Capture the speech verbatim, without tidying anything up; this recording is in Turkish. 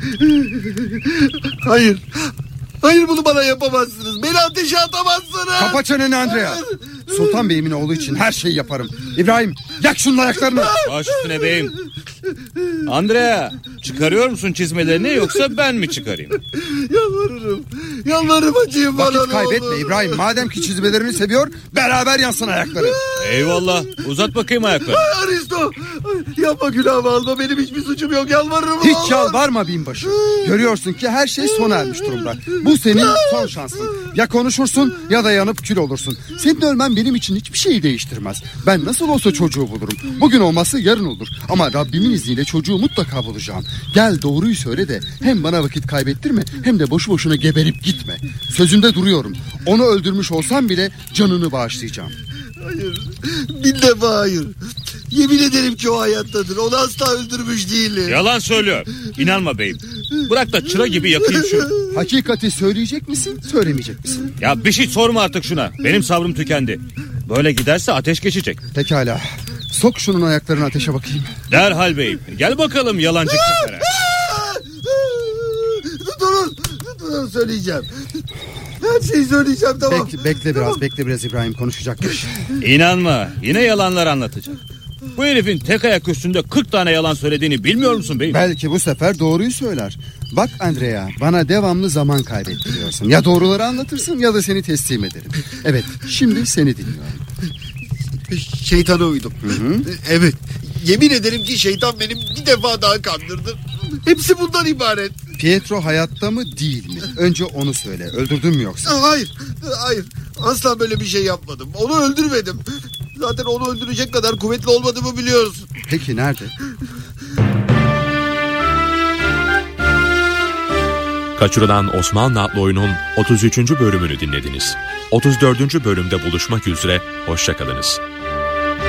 Hayır. Hayır, bunu bana yapamazsınız. Beni ateşe atamazsınız. Kapa çeneni Andrea. Sultan Bey'imin oğlu için her şeyi yaparım. İbrahim, yak şunun ayaklarını. Baş üstüne beyim. Andrea, çıkarıyor musun çizmelerini yoksa ben mi çıkarayım? Yalvarırım. Yalvarırım, acıyım bana. Vakit kaybetme olur. İbrahim. Madem ki çizmelerini seviyor, beraber yansın ayakları. Eyvallah. Uzat bakayım ayakları. Ay, Aristo. Ay, yapma, günahımı alma. Benim hiçbir suçum yok. Yalvarırım. Hiç olur. yalvarma binbaşı. Görüyorsun ki her şey sona ermiş durumda. Bu senin son şansın. Ya konuşursun ya da yanıp kül olursun. Senin ölmen benim için hiçbir şeyi değiştirmez. Ben nasıl olsa çocuğu bulurum. Bugün olmazsa yarın olur. Ama Rabbimin izniyle çocuğu mutlaka bulacağım. Gel doğruyu söyle de hem bana vakit kaybettirme hem de boşu boşuna geberip gitme. Sözümde duruyorum. Onu öldürmüş olsam bile canını bağışlayacağım. Hayır. Bin defa hayır. Yemin ederim ki o hayattadır. Onu asla öldürmüş değilim. Yalan söylüyor. İnanma beyim. Bırak da çıra gibi yakayım şunu. Hakikati söyleyecek misin, söylemeyecek misin? Ya bir şey sorma artık şuna. Benim sabrım tükendi. Böyle giderse ateş geçecek. Pekala. Sok şunun ayaklarını ateşe bakayım. Derhal beyim. Gel bakalım yalancı sefere. Durun. Durun, söyleyeceğim. Her şeyi söyleyeceğim, tamam. Bekle, bekle biraz, bekle biraz İbrahim, konuşacakmış. İnanma. Yine yalanlar anlatacak. Bu herifin tek ayak üstünde kırk tane yalan söylediğini bilmiyor musun beyim? Belki bu sefer doğruyu söyler. Bak Andrea, bana devamlı zaman kaybettiriyorsun. Ya doğruları anlatırsın ya da seni teslim ederim. Evet, şimdi seni dinliyorum. Şeytana uydum. Hı hı. Evet. Yemin ederim ki şeytan benim bir defa daha kandırdı. Hepsi bundan ibaret. Pietro hayatta mı değil mi? Önce onu söyle. Öldürdün mü yoksa? Hayır. Hayır. Asla böyle bir şey yapmadım. Onu öldürmedim. Zaten onu öldürecek kadar kuvvetli olmadığımı biliyorsun. Peki nerede? Kaçırılan Osmanlı adlı oyunun otuz üçüncü bölümünü dinlediniz. otuz dördüncü bölümde buluşmak üzere, hoşça kalınız.